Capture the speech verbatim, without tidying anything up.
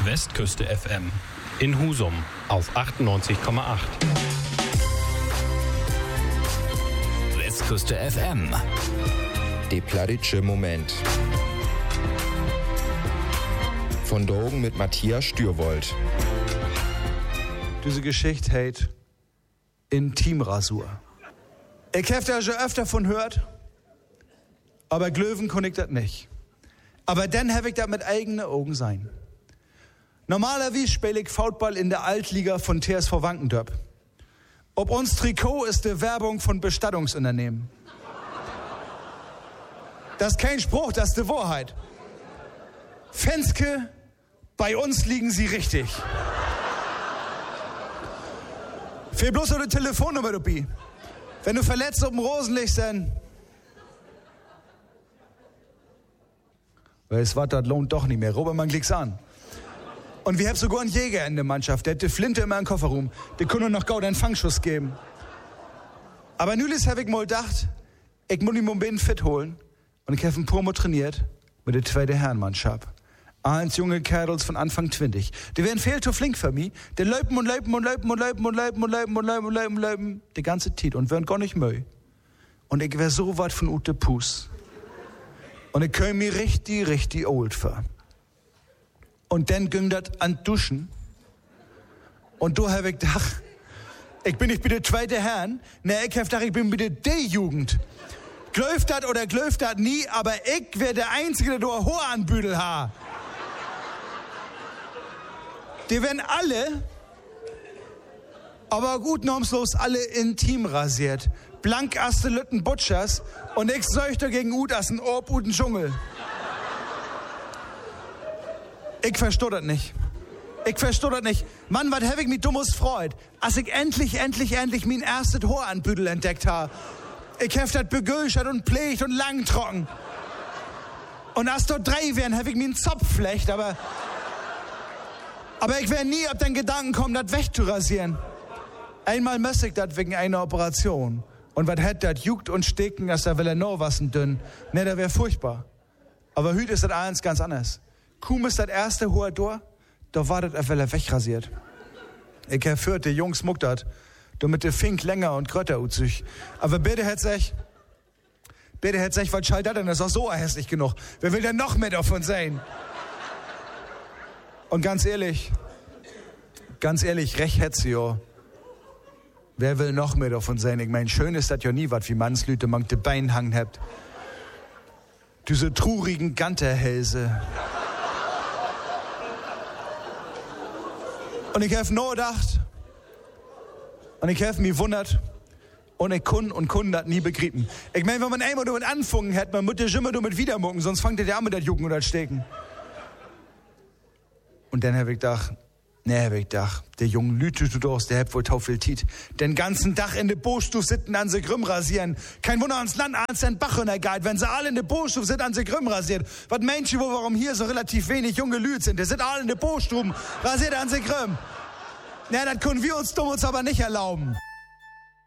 Westküste F M in Husum auf achtundneunzig Komma acht. Westküste F M. Der plattitsche Moment. Von Drogen mit Matthias Stürwold. Diese Geschichte heißt Intimrasur. Ich hab da schon öfter von hört, aber glöwen kann ich das nicht. Aber dann hab ich das mit eigenen Augen sein. Normalerweise spiele ich Football in der Altliga von T S V Wankendorp. Ob uns Trikot ist die Werbung von Bestattungsunternehmen. Das ist kein Spruch, das ist die Wahrheit. Fenske, bei uns liegen sie richtig. Fehl bloß noch eine Telefonnummer, du Bi. Wenn du verletzt auf dem Rosen liegst, dann... Weil es war, das lohnt doch nicht mehr. Robert, man klick's an. Und wir haben sogar einen Jäger in der Mannschaft. Der hat die Flinte immer im Kofferraum. Der kann nur noch gaut einen Fangschuss geben. Aber nülis habe ich mal gedacht, ich muss ihn mal ein bisschen fit holen. Und ich habe ein Promo trainiert mit der zweiten Herrenmannschaft. Eins junge Kerls von Anfang zwanzig. Die werden viel zu flink für mich. Die läupen und läupen und läupen und läupen und läupen und läupen und läupen und läupen und läupen. Die ganze Zeit und werden gar nicht müde. Und ich wär so weit von Ute Puss. Und ich kann mich richtig, richtig old für. Und dann ging das an Duschen. Und da hab ich gedacht, ich bin nicht bei der zweite Herren. Ne, ich hab gedacht, ich bin bei der D-Jugend. Glöft dat oder glöft dat nie, aber ich wär der Einzige, der da Haar an Büdel ha. Die werden alle, aber gut normslos, alle intim rasiert. Blank aste Lütten Butchers und ich söchte gegen Ut as ein Orb und ein Dschungel. Ich versteh das nicht. Ich versteh das nicht. Mann, was hab ich mich dummes freut, als ich endlich, endlich, endlich mein erstes Haar an Büdel entdeckt ha. Ich hab das begülschert und pflegt und lang trocken. Und als dort drei wären, hab ich mir einen Zopf flecht, aber... Aber ich wär nie auf den Gedanken kommen, das wegzurasieren. Einmal müsste ich das wegen einer Operation. Und was hätt das juckt und stecken, dass da will er noch was dünn. Ne, das wär furchtbar. Aber heute ist das eins ganz anders. Kuhm ist das erste hohe Tor, da war das auf er wegrasiert. Ich hab gehört, die Jungs muckt das. Damit der Fink länger und grötter uzig. Aber bitte hätt sich, bitte hätt sich, was schalt das denn? Das ist auch so hässlich genug. Wer will denn noch mehr davon sein? Und ganz ehrlich, ganz ehrlich, recht hätt sie ja. Wer will noch mehr davon sein? Ich mein, schön ist das ja nie, was wie Mannslüte man de Bein hangen habt. Diese trurigen Ganterhälse. Und ich hab nur gedacht, und ich hab mich wundert, und ich kun und kun das nie begrieben. Ich mein, wenn man einmal damit anfangen hätte, man muss ja immer damit wieder mucken, sonst fängt der an mit das Jucken oder das Stecken. Und dann hab ich gedacht, ne, hab ich gedacht, der junge Lüte du durst, der hab wohl tau viel Tiet. Den ganzen Tag in de Boostuf sitten an se Grimm rasieren. Kein Wunder, ans Land ans den Bach runtergeht, wenn sie alle in de Boostuf sind an se Grimm rasiert. Was meinst du, warum hier so relativ wenig junge Lüte sind? Die sind alle in de Boostuf rasiert an se Grimm. Na, das können wir uns dumm uns aber nicht erlauben.